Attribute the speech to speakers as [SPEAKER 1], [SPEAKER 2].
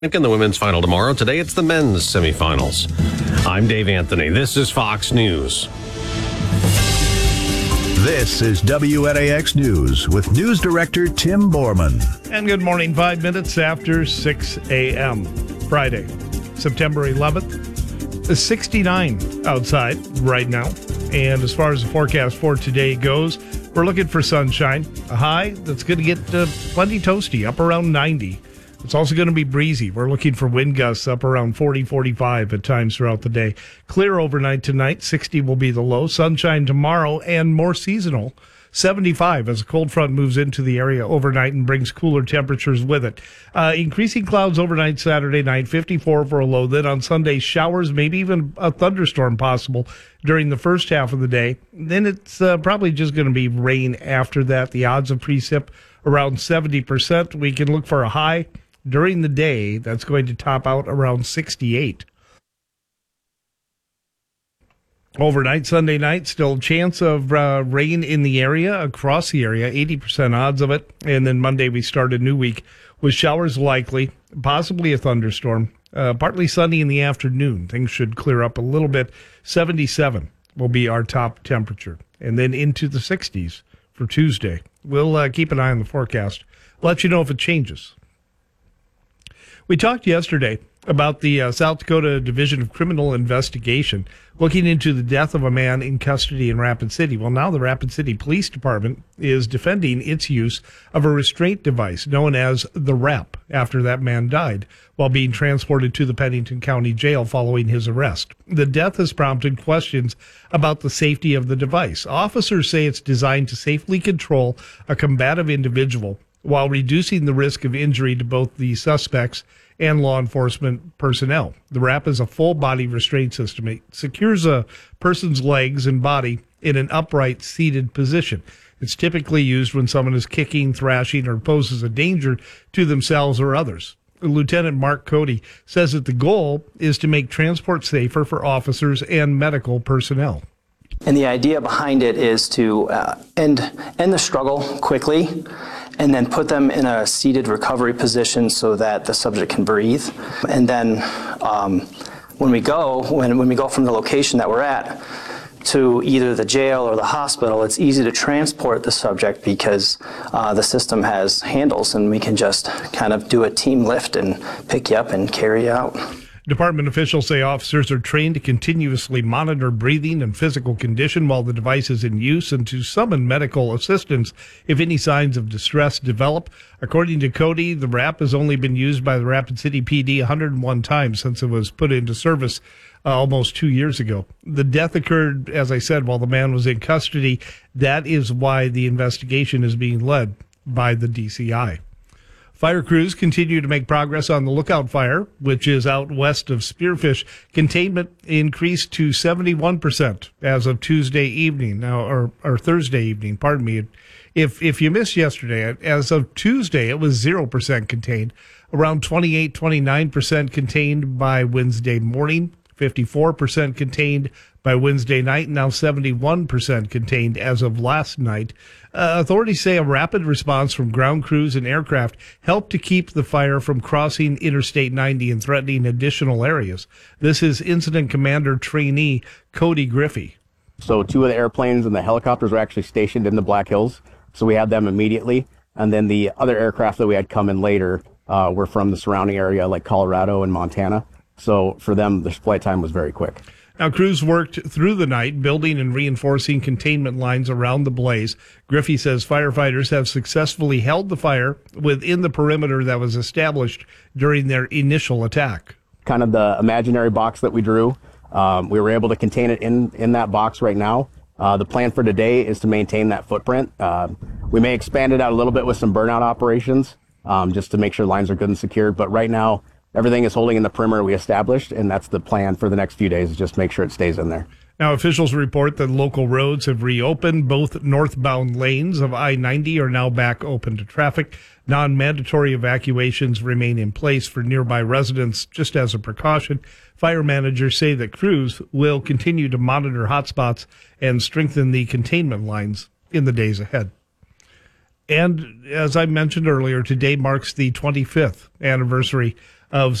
[SPEAKER 1] In the women's final tomorrow. Today it's the men's semifinals. I'm Dave Anthony. This is Fox News.
[SPEAKER 2] This is WNAX News with News Director Tim Borman.
[SPEAKER 3] And good morning, 5 minutes after 6 a.m. Friday, September 11th. 69 outside right now. And as far as the forecast for today goes, we're looking for sunshine. A high that's going to get plenty toasty, up around 90. It's also going to be breezy. We're looking for wind gusts up around 40, 45 at times throughout the day. Clear overnight tonight. 60 will be the low. Sunshine tomorrow and more seasonal. 75 as a cold front moves into the area overnight and brings cooler temperatures with it. Increasing clouds overnight Saturday night. 54 for a low. Then on Sunday, showers, maybe even a thunderstorm possible during the first half of the day. Then it's probably just going to be rain after that. The odds of precip around 70%. We can look for a high during the day that's going to top out around 68. Overnight, Sunday night, still chance of rain in the area, across the area, 80% odds of it. And then Monday we start a new week with showers likely, possibly a thunderstorm. Partly sunny in the afternoon. Things should clear up a little bit. 77 will be our top temperature. And then into the 60s for Tuesday. We'll keep an eye on the forecast. Let you know if it changes. We talked yesterday about the South Dakota Division of Criminal Investigation looking into the death of a man in custody in Rapid City. Well, now the Rapid City Police Department is defending its use of a restraint device known as the REP after that man died while being transported to the Pennington County Jail following his arrest. The death has prompted questions about the safety of the device. Officers say it's designed to safely control a combative individual while reducing the risk of injury to both the suspects and law enforcement personnel. The REP is a full-body restraint system. It secures a person's legs and body in an upright, seated position. It's typically used when someone is kicking, thrashing, or poses a danger to themselves or others. Lieutenant Mark Cody says that the goal is to make transport safer for officers and medical personnel.
[SPEAKER 4] And the idea behind it is to end the struggle quickly and then put them in a seated recovery position so that the subject can breathe. And then when we go from the location that we're at to either the jail or the hospital, it's easy to transport the subject because the system has handles and we can just kind of do a team lift and pick you up and carry you out.
[SPEAKER 3] Department officials say officers are trained to continuously monitor breathing and physical condition while the device is in use and to summon medical assistance if any signs of distress develop. According to Cody, the REP has only been used by the Rapid City PD 101 times since it was put into service almost 2 years ago. The death occurred, as I said, while the man was in custody. That is why the investigation is being led by the DCI. Fire crews continue to make progress on the Lookout Fire, which is out west of Spearfish. Containment increased to 71% as of Tuesday evening, now or Thursday evening, pardon me. If you missed yesterday, as of Tuesday, it was 0% contained, around 29% contained by Wednesday morning, 54% contained by Wednesday night, now 71% contained as of last night. Authorities say a rapid response from ground crews and aircraft helped to keep the fire from crossing Interstate 90 and threatening additional areas. This is Incident Commander Trainee Cody Griffey.
[SPEAKER 5] So 2 of the airplanes and the helicopters were actually stationed in the Black Hills, so we had them immediately. And then the other aircraft that we had come in later were from the surrounding area like Colorado and Montana. So for them, the flight time was very quick.
[SPEAKER 3] Now, crews worked through the night, building and reinforcing containment lines around the blaze. Griffey says firefighters have successfully held the fire within the perimeter that was established during their initial attack.
[SPEAKER 5] Kind of the imaginary box that we drew. We were able to contain it in that box right now. The plan for today is to maintain that footprint. We may expand it out a little bit with some burnout operations just to make sure lines are good and secured. But right now, everything is holding in the perimeter we established, and that's the plan for the next few days, is just make sure it stays in there.
[SPEAKER 3] Now, officials report that local roads have reopened. Both northbound lanes of I-90 are now back open to traffic. Non-mandatory evacuations remain in place for nearby residents just as a precaution. Fire managers say that crews will continue to monitor hotspots and strengthen the containment lines in the days ahead. And as I mentioned earlier, today marks the 25th anniversary of